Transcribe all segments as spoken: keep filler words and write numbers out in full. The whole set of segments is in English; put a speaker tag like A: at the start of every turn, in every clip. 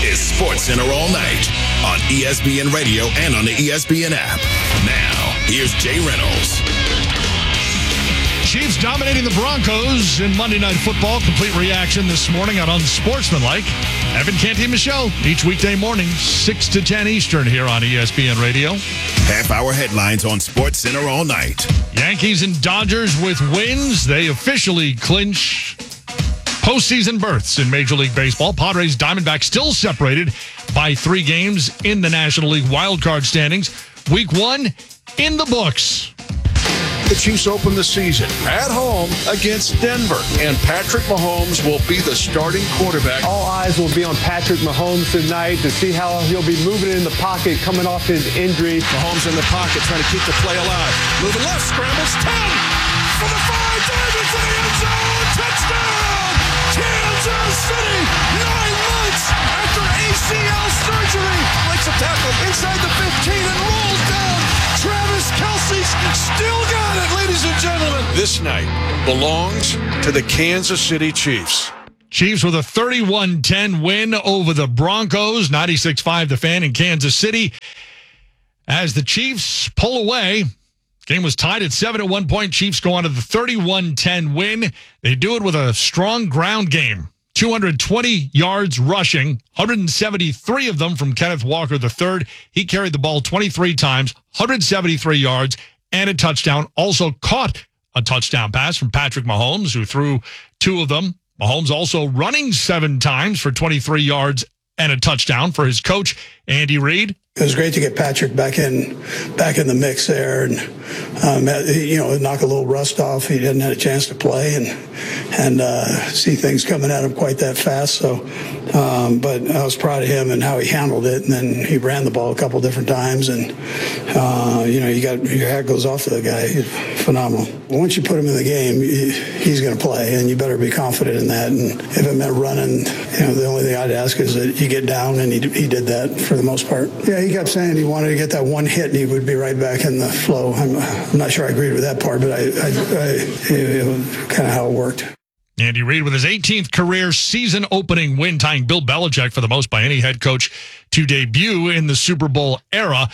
A: is SportsCenter All Night on E S P N Radio and on the E S P N app. Now, here's Jay Reynolds.
B: Chiefs dominating the Broncos in Monday Night Football. Complete reaction this morning on Unsportsmanlike. Evan Canty and Michelle, each weekday morning, six to ten Eastern here on E S P N Radio.
A: Half-hour headlines on SportsCenter All Night.
B: Yankees and Dodgers with wins. They officially clinch postseason berths in Major League Baseball. Padres, Diamondbacks still separated by three games in the National League wildcard standings. Week one in the books.
C: The Chiefs open the season at home against Denver, and Patrick Mahomes will be the starting quarterback.
D: All eyes will be on Patrick Mahomes tonight to see how he'll be moving in the pocket coming off his injury.
C: Mahomes in the pocket trying to keep the play alive. Moving left, scrambles, ten for the five, diving for the end zone, touchdown! Kansas City, nine months after A C L surgery. Breaks a tackle inside the fifteen and rolls down. Travis Kelce's still got it, ladies and gentlemen. This night belongs to the Kansas City Chiefs.
B: Chiefs with a thirty-one ten win over the Broncos, ninety-six five the Fan in Kansas City. As the Chiefs pull away, game was tied at seven at one point. Chiefs go on to the thirty-one ten win. They do it with a strong ground game. two hundred twenty yards rushing, one hundred seventy-three of them from Kenneth Walker the third. He carried the ball twenty-three times, one hundred seventy-three yards, and a touchdown. Also caught a touchdown pass from Patrick Mahomes, who threw two of them. Mahomes also running seven times for twenty-three yards and a touchdown for his coach, Andy Reid.
E: It was great to get Patrick back in, back in the mix there, and um, you know, knock a little rust off. He hadn't had a chance to play, and and uh, see things coming at him quite that fast. So, um, but I was proud of him and how he handled it. And then he ran the ball a couple different times, and uh, you know, you got your hat goes off to the guy. He's phenomenal. Once you put him in the game, he's going to play, and you better be confident in that. And if it meant running, you know, the only thing I'd ask is that you get down, and he he did that for the most part. Yeah. He kept saying he wanted to get that one hit and he would be right back in the flow. I'm, I'm not sure I agreed with that part, but I, I, I it was kind of how it worked.
B: Andy Reid with his eighteenth career season-opening win, tying Bill Belichick for the most by any head coach to debut in the Super Bowl era.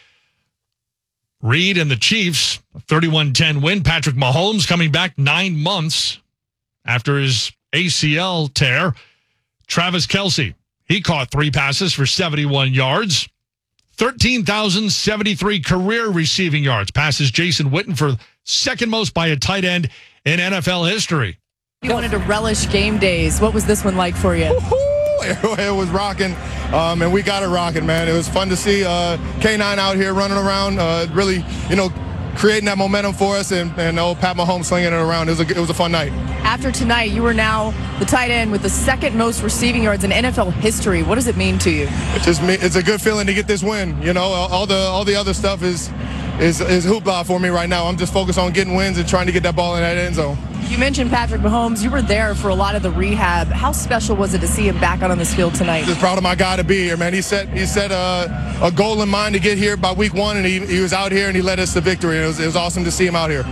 B: Reid and the Chiefs, thirty-one ten win. Patrick Mahomes coming back nine months after his A C L tear. Travis Kelce, he caught three passes for seventy-one yards. thirteen thousand seventy-three career receiving yards. Passes Jason Witten for second most by a tight end in N F L history.
F: You wanted to relish game days. What was this one like for you?
G: It was rocking, um, and we got it rocking, man. It was fun to see uh, K nine out here running around, uh, really, you know, creating that momentum for us, and, and old Pat Mahomes slinging it around. It was, a, it was a fun night.
F: After tonight, you are now the tight end with the second most receiving yards in N F L history. What does it mean to you? It
G: just it's a good feeling to get this win. You know, all the all the other stuff is is is hoopla for me right now. I'm just focused on getting wins and trying to get that ball in that end zone.
F: You mentioned Patrick Mahomes. You were there for a lot of the rehab. How special was it to see him back out on this field tonight?
G: Just proud of my guy to be here, man. He set he set a, a goal in mind to get here by week one, and he, he was out here and he led us to victory. It was, it was awesome to see him out here.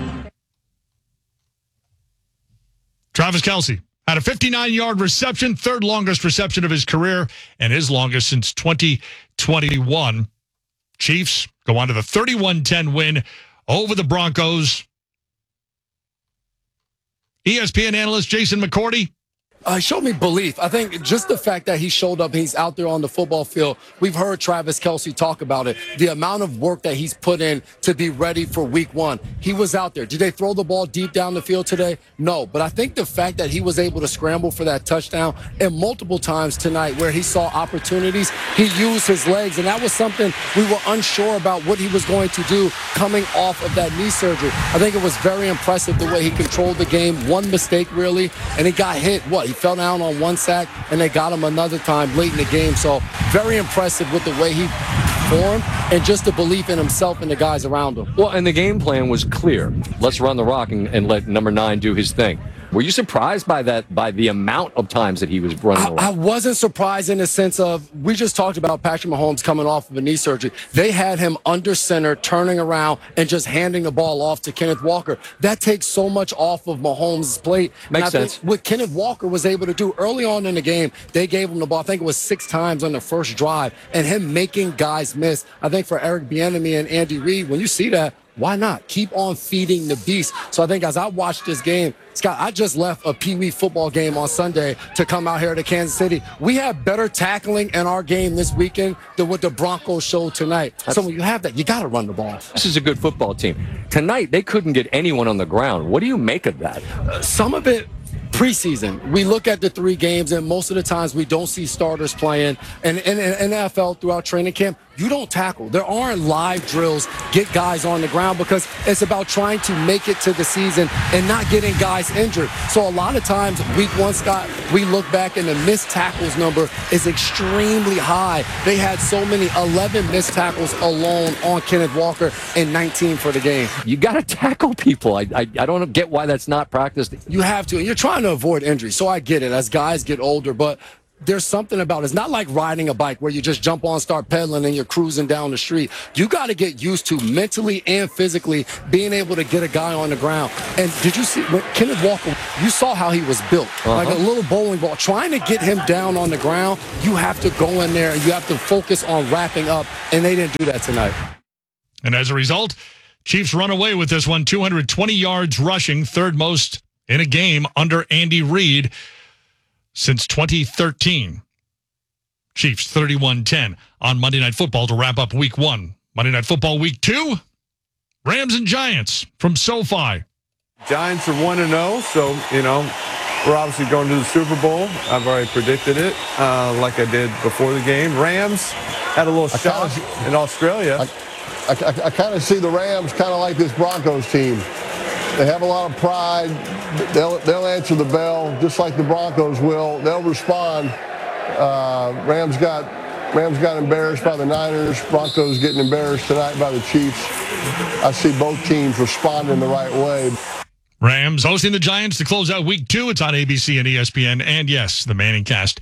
B: Travis Kelce had a fifty-nine yard reception, third longest reception of his career, and his longest since twenty twenty-one. Chiefs go on to the thirty-one ten win over the Broncos. E S P N analyst Jason McCourty.
H: Uh, he showed me belief. I think just the fact that he showed up, he's out there on the football field. We've heard Travis Kelce talk about it. The amount of work that he's put in to be ready for week one. He was out there. Did they throw the ball deep down the field today? No. But I think the fact that he was able to scramble for that touchdown and multiple times tonight where he saw opportunities, he used his legs. And that was something we were unsure about what he was going to do coming off of that knee surgery. I think it was very impressive the way he controlled the game. One mistake, really, and he got hit. What? He fell down on one sack, and they got him another time late in the game. So very impressive with the way he performed and just the belief in himself and the guys around him.
I: Well, and the game plan was clear. Let's run the rock and, and let number nine do his thing. Were you surprised by that, by the amount of times that he was running around?
H: I, I wasn't surprised in the sense of, we just talked about Patrick Mahomes coming off of a knee surgery. They had him under center, turning around, and just handing the ball off to Kenneth Walker. That takes so much off of Mahomes' plate.
I: Makes
H: and I
I: sense.
H: think what Kenneth Walker was able to do early on in the game, they gave him the ball, I think it was six times on the first drive, and him making guys miss. I think for Eric Bieniemy and Andy Reid, when you see that, why not? Keep on feeding the beast. So I think as I watched this game, Scott, I just left a Pee Wee football game on Sunday to come out here to Kansas City. We have better tackling in our game this weekend than what the Broncos showed tonight. That's, so when you have that, you got to run the ball.
I: This is a good football team. Tonight, they couldn't get anyone on the ground. What do you make of that?
H: Uh, some of it preseason. We look at the three games, and most of the times we don't see starters playing. And in the N F L throughout training camp, you don't tackle. There aren't live drills, get guys on the ground, because it's about trying to make it to the season and not getting guys injured. So a lot of times, week one, Scott, we look back and the missed tackles number is extremely high. They had so many, eleven missed tackles alone on Kenneth Walker and nineteen for the game.
I: You got to tackle people. I, I I don't get why that's not practiced.
H: You have to. And you're trying to avoid injury. So I get it as guys get older, but there's something about it. It's not like riding a bike where you just jump on, start pedaling, and you're cruising down the street. You got to get used to mentally and physically being able to get a guy on the ground. And did you see when Kenneth Walker, you saw how he was built, uh-huh. like a little bowling ball. Trying to get him down on the ground, you have to go in there and you have to focus on wrapping up, and they didn't do that tonight.
B: And as a result, Chiefs run away with this one, two hundred twenty yards rushing, third most in a game under Andy Reid since twenty thirteen. Chiefs thirty-one ten on Monday Night Football to wrap up week one. Monday Night Football week two, Rams and Giants from SoFi.
D: Giants are one and oh, so, you know, we're obviously going to the Super Bowl. I've already predicted it, uh, like I did before the game. Rams had a little shock in Australia.
J: I, I, I, I kind of see the Rams kind of like this Broncos team. They have a lot of pride. They'll, they'll answer the bell just like the Broncos will. They'll respond. Uh, Rams got Rams got embarrassed by the Niners. Broncos getting embarrassed tonight by the Chiefs. I see both teams responding the right way.
B: Rams hosting the Giants to close out week two. It's on A B C and E S P N. And yes, the Manning Cast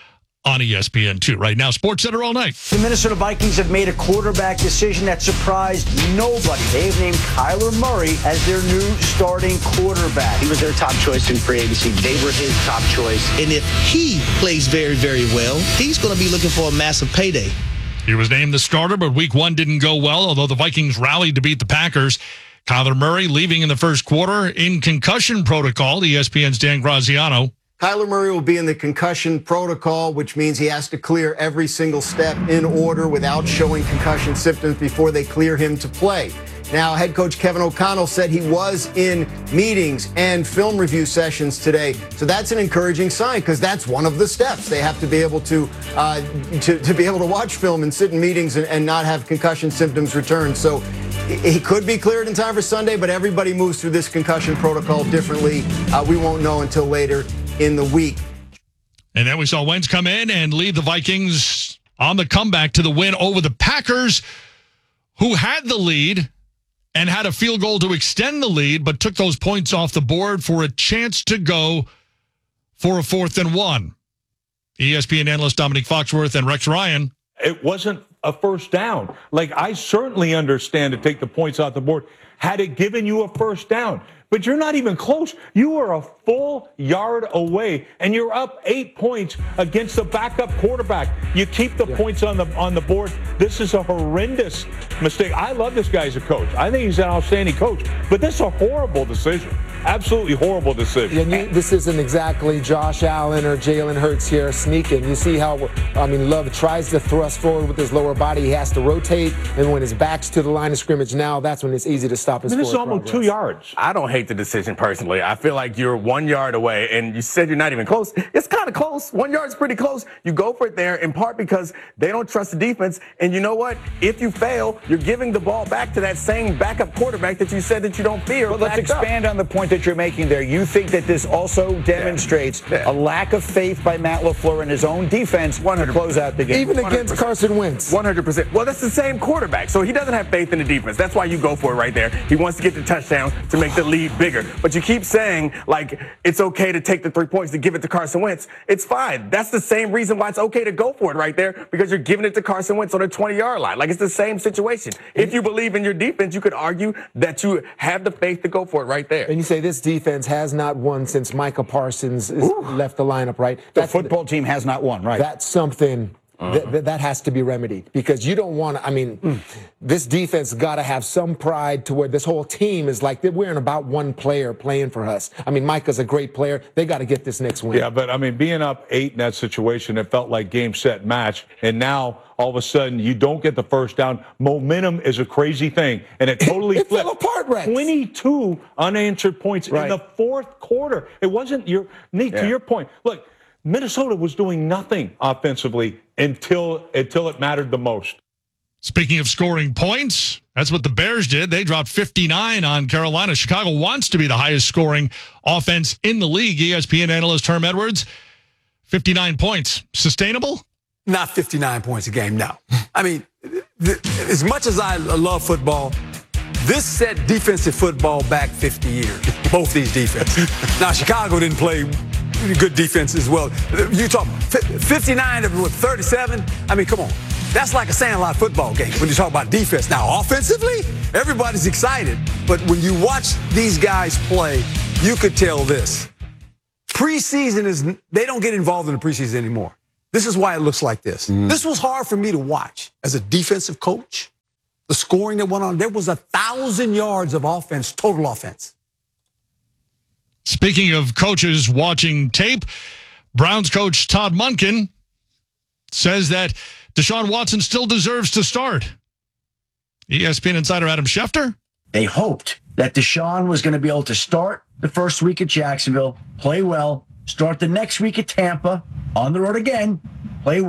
B: on E S P N two right now. Sports Center all night.
K: The Minnesota Vikings have made a quarterback decision that surprised nobody. They've named Kyler Murray as their new starting quarterback.
L: He was their top choice in free agency. They were his top choice. And if he plays very, very well, he's going to be looking for a massive payday.
B: He was named the starter, but week one didn't go well, although the Vikings rallied to beat the Packers. Kyler Murray leaving in the first quarter in concussion protocol. E S P N's Dan Graziano.
M: Kyler Murray will be in the concussion protocol, which means he has to clear every single step in order without showing concussion symptoms before they clear him to play. Now, head coach Kevin O'Connell said he was in meetings and film review sessions today. So that's an encouraging sign, because that's one of the steps. They have to be able to, uh, to, to be able to watch film and sit in meetings and, and not have concussion symptoms return. So he could be cleared in time for Sunday, but everybody moves through this concussion protocol differently. Uh, we won't know until later in the week.
B: And then we saw Wentz come in and lead the Vikings on the comeback to the win over the Packers, who had the lead and had a field goal to extend the lead, but took those points off the board for a chance to go for a fourth and one. E S P N analyst Dominique Foxworth and Rex Ryan.
N: It wasn't a first down. Like, I certainly understand to take the points off the board. Had it given you a first down, but you're not even close. You are a full yard away, and you're up eight points against the backup quarterback. You keep the yeah. points on the on the board. This is a horrendous mistake. I love this guy as a coach. I think he's an outstanding coach, but this is a horrible decision. Absolutely horrible decision.
O: Yeah, you, this isn't exactly Josh Allen or Jalen Hurts here sneaking. You see how, I mean, Love tries to thrust forward with his lower body. He has to rotate, and when his back's to the line of scrimmage now, that's when it's easy to stop his
N: I mean, this is
O: forward
N: almost
O: progress.
N: two yards.
P: I don't hate the decision personally. I feel like you're one yard away, and you said you're not even close. It's kind of close. One yard's pretty close. You go for it there, in part because they don't trust the defense. And you know what? If you fail, you're giving the ball back to that same backup quarterback that you said that you don't fear.
Q: But let's expand up. on the point that you're making there. You think that this also demonstrates yeah. Yeah. a lack of faith by Matt LaFleur in his own defense to close out the game.
O: Even against Carson Wentz.
P: one hundred percent. Well, that's the same quarterback, so he doesn't have faith in the defense. That's why you go for it right there. He wants to get the touchdown to make the lead bigger. But you keep saying, like, it's okay to take the three points to give it to Carson Wentz. It's fine. That's the same reason why it's okay to go for it right there, because you're giving it to Carson Wentz on the twenty-yard line. Like, it's the same situation. If you believe in your defense, you could argue that you have the faith to go for it right there.
O: And you say this defense has not won since Micah Parsons is left the lineup, right?
Q: The
O: That's,
Q: football team has not won, right?
O: That's something uh-huh. that, that has to be remedied, because you don't want to, I mean, mm. this defense got to have some pride to where this whole team is like, they're wearing about one player playing for us. I mean, Micah's a great player. They got to get this next win.
N: Yeah, but I mean, being up eight in that situation, it felt like game, set, match. And now all of a sudden you don't get the first down. Momentum is a crazy thing. And it totally
O: it
N: flipped.
O: fell apart, Rex.
N: twenty-two unanswered points
O: right.
N: in the fourth quarter. It wasn't your, Nate, yeah. to your point. Look, Minnesota was doing nothing offensively until until it mattered the most.
B: Speaking of scoring points, that's what the Bears did. They dropped fifty-nine on Carolina. Chicago wants to be the highest scoring offense in the league. E S P N analyst Herm Edwards, fifty-nine points. Sustainable?
R: Not fifty-nine points a game, no. I mean, th- as much as I love football, this set defensive football back fifty years, both these defenses. Now, Chicago didn't play good defense as well. You talk fifty-nine to thirty-seven. I mean, come on. That's like a Sandlot football game when you talk about defense. Now, offensively, everybody's excited. But when you watch these guys play, you could tell this. Preseason is, they don't get involved in the preseason anymore. This is why it looks like this. Mm. This was hard for me to watch as a defensive coach. The scoring that went on, there was a thousand yards of offense, total offense.
B: Speaking of coaches watching tape, Browns coach Todd Monken says that Deshaun Watson still deserves to start. E S P N insider Adam Schefter.
S: They hoped that Deshaun was going to be able to start the first week at Jacksonville, play well, start the next week at Tampa, on the road again,